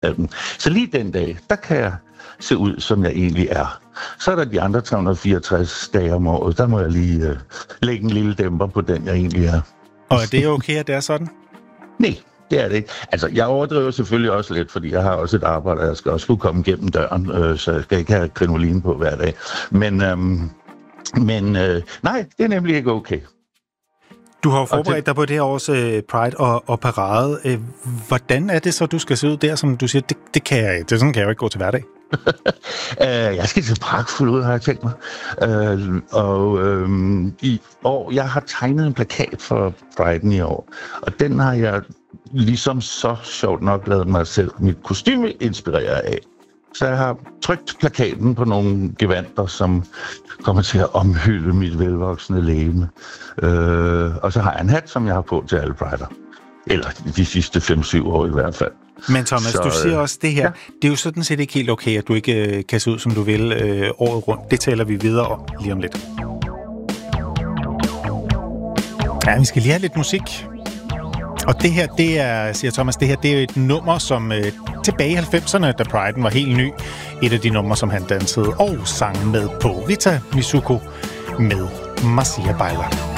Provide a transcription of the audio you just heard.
Så lige den dag, der kan jeg se ud, som jeg egentlig er. Så er der de andre 364 dage om året, der må jeg lige lægge en lille dæmper på den, jeg egentlig er. Og er det okay, at det er sådan? Nej, det er det ikke. Altså, jeg overdriver selvfølgelig også lidt, fordi jeg har også et arbejde, og jeg skal også kunne komme gennem døren, så jeg skal ikke have krinoline på hver dag. Men nej, det er nemlig ikke okay. Du har jo forberedt dig på det her års Pride og parade. Hvordan er det så, du skal se ud der, som du siger, det kan jeg ikke. Det sådan kan jeg jo ikke gå til hverdag. Jeg skal se pragtfuld ud, har jeg tænkt mig. I år, jeg har tegnet en plakat for Pride'en i år, og den har jeg ligesom så sjovt nok lavet mig selv mit kostyme inspirere af. Så jeg har trykt plakaten på nogle gevanter, som kommer til at omhylde mit velvoksne legeme. Og så har jeg en hat, som jeg har på til alle prider. Eller de sidste 5-7 år i hvert fald. Men Thomas, du siger også det her. Ja. Det er jo sådan set ikke helt okay, at du ikke kan se ud, som du vil året rundt. Det taler vi videre om lige om lidt. Ja, vi skal lige have lidt musik. Og det her, det er, siger Thomas, det her, det er et nummer, som tilbage i 90'erne, da Pride'en var helt ny, et af de numre, som han dansede og sang med på. Rita Misuko med Marcia Bailar.